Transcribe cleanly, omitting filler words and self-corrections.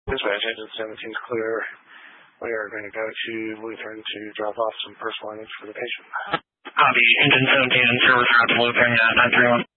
Dispatch, engine 17's clear. We are going to go to Lutheran to drop off some personal items for the patient. Copy. Engine 17 in service route to Lutheran, 931.